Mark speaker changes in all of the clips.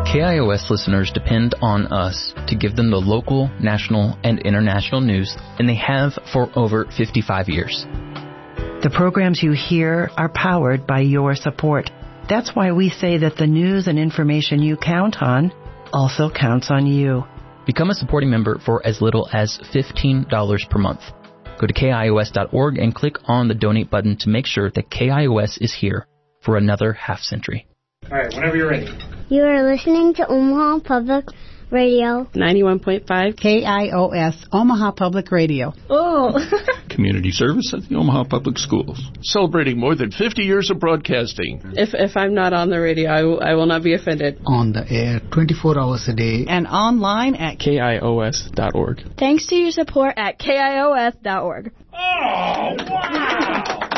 Speaker 1: KIOS listeners depend on us to give them the local, national, and international news, and they have for over 55 years.
Speaker 2: The programs you hear are powered by your support. That's why we say that the news and information you count on also counts on you.
Speaker 1: Become a supporting member for as little as $15 per month. Go to KIOS.org and click on the donate button to make sure that KIOS is here for another half century.
Speaker 3: All right, whenever you're ready.
Speaker 4: You are listening to Omaha Public Radio.
Speaker 5: 91.5
Speaker 6: KIOS, Omaha Public Radio.
Speaker 4: Oh.
Speaker 7: Community service at the Omaha Public Schools.
Speaker 8: Celebrating more than 50 years of broadcasting.
Speaker 5: If I'm not on the radio, I will not be offended.
Speaker 9: On the air 24 hours a day.
Speaker 6: And online at
Speaker 7: KIOS.org.
Speaker 4: Thanks to your support at KIOS.org.
Speaker 3: Oh, wow!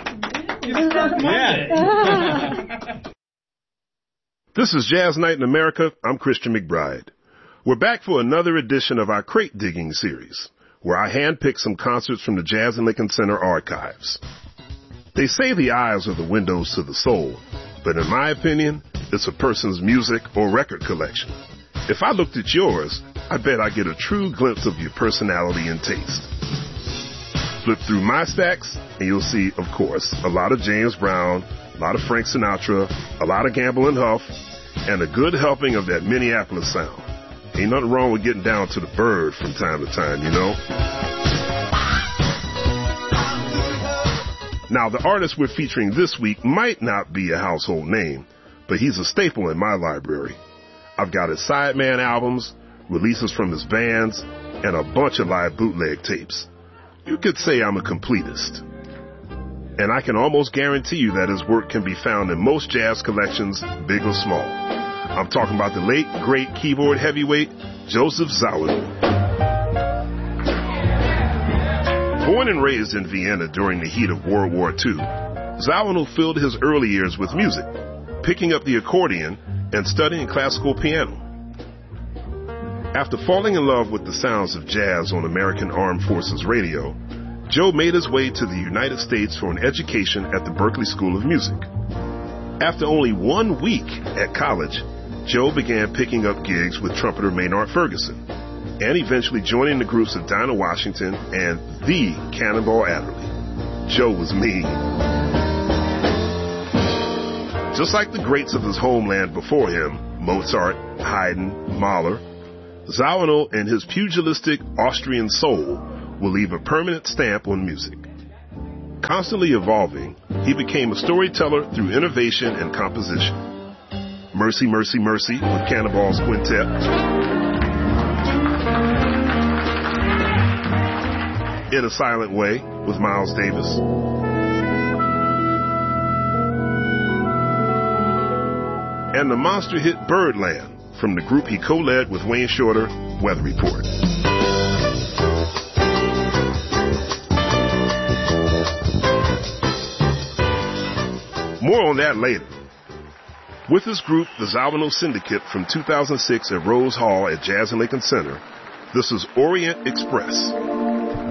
Speaker 10: This is Jazz Night in America. I'm Christian McBride. We're back for another edition of our Crate Digging series, where I handpick some concerts from the Jazz and Lincoln Center archives. They say the eyes are the windows to the soul, but in my opinion, it's a person's music or record collection. If I looked at yours, I bet I'd get a true glimpse of your personality and taste. Flip through my stacks, and you'll see, of course, a lot of James Brown, a lot of Frank Sinatra, a lot of Gamble and Huff, and a good helping of that Minneapolis sound. Ain't nothing wrong with getting down to the bird from time to time, you know? Now, the artist we're featuring this week might not be a household name, but he's a staple in my library. I've got his Sideman albums, releases from his bands, and a bunch of live bootleg tapes. You could say I'm a completist. And I can almost guarantee you that his work can be found in most jazz collections, big or small. I'm talking about the late, great keyboard heavyweight, Joseph Zawinul. Born and raised in Vienna during the heat of World War II, Zawinul filled his early years with music, picking up the accordion and studying classical piano. After falling in love with the sounds of jazz on American Armed Forces Radio, Joe made his way to the United States for an education at the Berklee School of Music. After only 1 week at college, Joe began picking up gigs with trumpeter Maynard Ferguson, and eventually joining the groups of Dinah Washington and the Cannonball Adderley. Joe was mean. Just like the greats of his homeland before him, Mozart, Haydn, Mahler, Zawinul and his pugilistic Austrian soul will leave a permanent stamp on music. Constantly evolving, he became a storyteller through innovation and composition. Mercy, Mercy, Mercy with Cannonball's Quintet. In a Silent Way with Miles Davis. And the monster hit Birdland from the group he co-led with Wayne Shorter, Weather Report. More on that later. With his group, the Zawinul Syndicate, from 2006 at Rose Hall at Jazz and Lincoln Center, this is Orient Express.